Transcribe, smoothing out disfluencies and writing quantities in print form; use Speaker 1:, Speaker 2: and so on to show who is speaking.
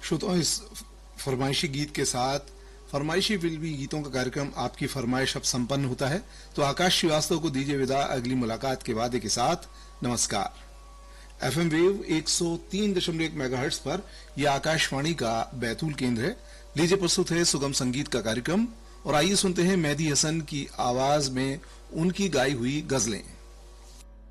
Speaker 1: श्रोताओं, इस फरमाइशी गीत के साथ फरमाइशी फिल्मी गीतों का कार्यक्रम आपकी फरमाइश अब संपन्न होता है। तो आकाश श्रीवास्तव को दीजिए विदा अगली मुलाकात के वादे के साथ। नमस्कार। एफएम वेव 103.1 मेगाहर्ट्ज पर यह आकाशवाणी का बैतूल केंद्र है। लीजिए प्रस्तुत है सुगम संगीत का कार्यक्रम और आइए सुनते हैं मेहदी हसन की आवाज में उनकी गाई हुई गजलें।